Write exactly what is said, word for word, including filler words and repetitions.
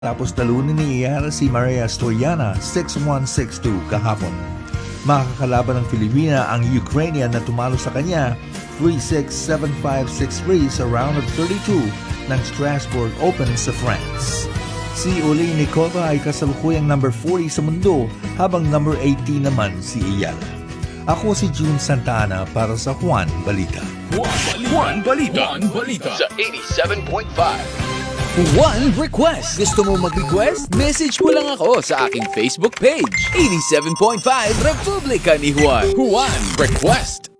Tapos talunin ni Iyara si Maria Stoyana six one six two kahapon. Makakalaban ng Filipina ang Ukrainian na tumalo sa kanya three six, seven five, six three sa round of thirty-two ng Strasbourg Open sa France. Si Oleinikova ay kasalukuyang number forty sa mundo habang number eighteen naman si Iyara. Ako si June Santana para sa Juan Balita. Juan Balita. Juan Balita. Sa eighty-seven point five. One request. Gusto mo mag-request? Message mo lang ako sa aking Facebook page. eighty-seven point five Republika ni Juan. Juan Request.